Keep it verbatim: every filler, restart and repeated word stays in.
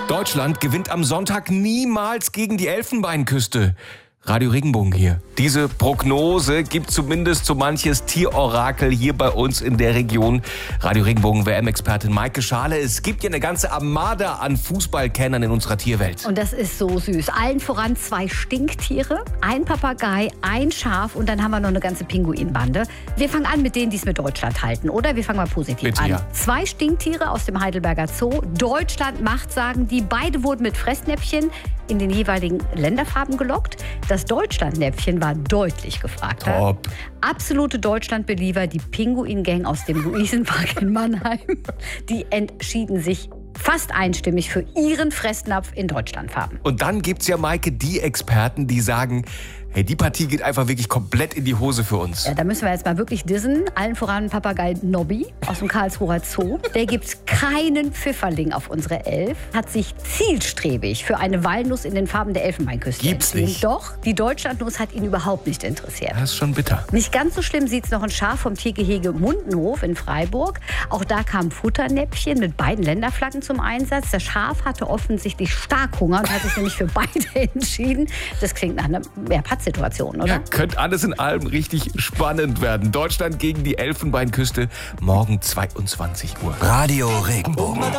Deutschland gewinnt am Sonntag niemals gegen die Elfenbeinküste. Radio Regenbogen hier. Diese Prognose gibt zumindest so manches Tierorakel hier bei uns in der Region. Radio Regenbogen W M-Expertin Maike Schale. Es gibt ja eine ganze Armada an Fußballkennern in unserer Tierwelt. Und das ist so süß. Allen voran zwei Stinktiere, ein Papagei, ein Schaf und dann haben wir noch eine ganze Pinguinbande. Wir fangen an mit denen, die es mit Deutschland halten, oder? Wir fangen mal positiv Bitte, an. ja. Zwei Stinktiere aus dem Heidelberger Zoo. Deutschland macht, sagen die. Beide wurden mit Fressnäpfchen in den jeweiligen Länderfarben gelockt. Das Deutschlandnäpfchen war deutlich gefragter. Top. Absolute Deutschland-Believer, die Pinguin-Gang aus dem Luisenpark in Mannheim. Die entschieden sich fast einstimmig für ihren Fressnapf in Deutschlandfarben. Und dann gibt's ja, Maike, die Experten, die sagen, hey, die Partie geht einfach wirklich komplett in die Hose für uns. Ja, da müssen wir jetzt mal wirklich dissen. Allen voran Papagei Nobby aus dem Karlsruher Zoo. Der gibt keinen Pfifferling auf unsere Elf. Hat sich zielstrebig für eine Walnuss in den Farben der Elfenbeinküste Gibt's entschieden. nicht. Doch, die Deutschlandnuss hat ihn überhaupt nicht interessiert. Das ist schon bitter. Nicht ganz so schlimm sieht's noch ein Schaf vom Tiergehege Mundenhof in Freiburg. Auch da kamen Futternäpfchen mit beiden Länderflaggen zum Einsatz. Das Schaf hatte offensichtlich stark Hunger und hat sich nämlich für beide entschieden. Das klingt nach einer ja, Pattsituation, oder? Ja, könnte alles in allem richtig spannend werden. Deutschland gegen die Elfenbeinküste, morgen zweiundzwanzig Uhr. Radio Regenbogen.